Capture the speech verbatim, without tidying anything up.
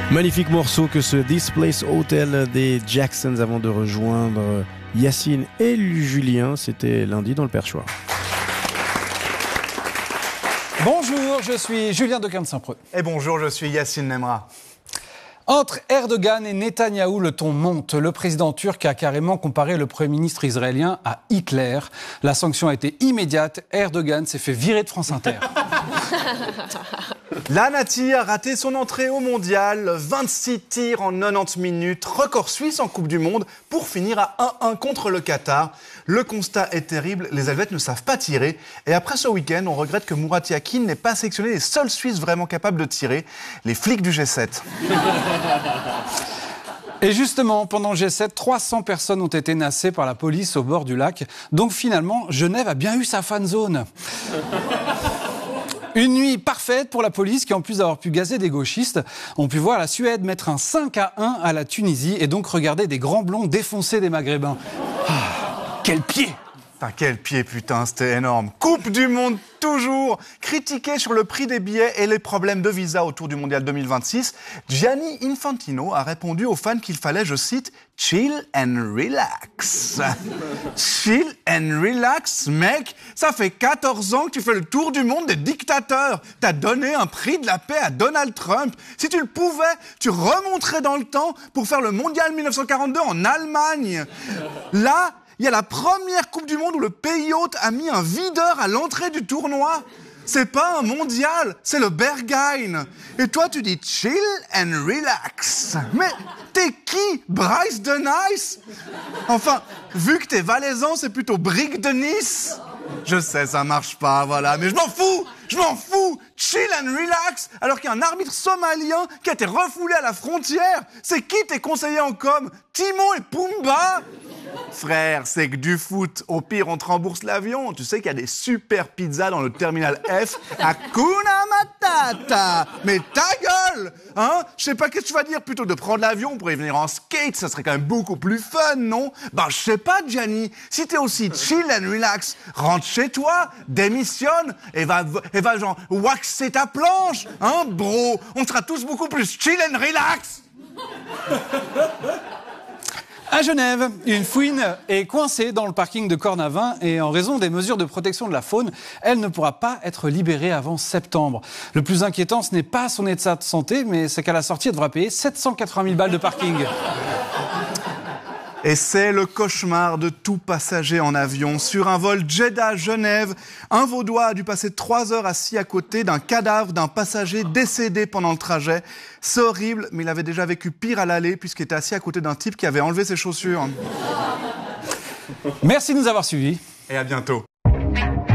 Magnifique morceau que ce This Place Hotel des Jacksons avant de rejoindre Yacine et Julien. C'était lundi dans le Perchoir. Bonjour, je suis Julien de Saint-Preux. Et bonjour, je suis Yacine Nemra. Entre Erdogan et Netanyahou, le ton monte. Le président turc a carrément comparé le Premier ministre israélien à Hitler. La sanction a été immédiate. Erdogan s'est fait virer de France Inter. La Nati a raté son entrée au mondial. vingt-six tirs en quatre-vingt-dix minutes. Record suisse en Coupe du Monde pour finir à un un contre le Qatar. Le constat est terrible. Les Helvètes ne savent pas tirer. Et après ce week-end, on regrette que Murat Yakin n'ait pas sélectionné les seuls Suisses vraiment capables de tirer. Les flics du G sept. Et justement, pendant le G sept, trois cents personnes ont été nassées par la police au bord du lac. Donc finalement, Genève a bien eu sa fan zone. Une nuit parfaite pour la police qui, en plus d'avoir pu gazer des gauchistes, ont pu voir la Suède mettre un cinq à un à la Tunisie et donc regarder des grands blonds défoncer des Maghrébins. Ah, quel pied! Ah, quel pied, putain, c'était énorme. Coupe du Monde, toujours. Critiqué sur le prix des billets et les problèmes de visa autour du Mondial deux mille vingt-six, Gianni Infantino a répondu aux fans qu'il fallait, je cite, « chill and relax ». Chill and relax, mec. Ça fait quatorze ans que tu fais le tour du monde des dictateurs. T'as donné un prix de la paix à Donald Trump. Si tu le pouvais, tu remonterais dans le temps pour faire le Mondial mille neuf cent quarante-deux en Allemagne. Là, il y a la première Coupe du Monde où le pays hôte a mis un videur à l'entrée du tournoi. C'est pas un mondial, c'est le Berghain. Et toi, tu dis chill and relax. Mais t'es qui, Bryce de Nice? Enfin, vu que t'es valaisan, c'est plutôt Brick de Nice. Je sais, ça marche pas, voilà, mais je m'en fous. Je m'en fous. Chill and relax. Alors qu'il y a un arbitre somalien qui a été refoulé à la frontière. C'est qui tes conseillers en com? Timon et Pumba? Frère, c'est que du foot. Au pire, on te rembourse l'avion. Tu sais qu'il y a des super pizzas dans le terminal F. Hakuna Matata. Mais ta gueule, hein? Je sais pas qu'est-ce que tu vas dire. Plutôt de prendre l'avion pour y venir en skate, ça serait quand même beaucoup plus fun, non? Bah, je sais pas, Gianni. Si t'es aussi chill and relax, rentre chez toi, démissionne et va, et va genre waxer ta planche, hein, bro? On sera tous beaucoup plus chill and relax. À Genève, une fouine est coincée dans le parking de Cornavin et en raison des mesures de protection de la faune, elle ne pourra pas être libérée avant septembre. Le plus inquiétant, ce n'est pas son état de santé, mais c'est qu'à la sortie, elle devra payer sept cent quatre-vingt mille balles de parking. Et c'est le cauchemar de tout passager en avion. Sur un vol Jeddah-Genève, un Vaudois a dû passer trois heures assis à côté d'un cadavre d'un passager décédé pendant le trajet. C'est horrible, mais il avait déjà vécu pire à l'aller puisqu'il était assis à côté d'un type qui avait enlevé ses chaussures. Merci de nous avoir suivis. Et à bientôt.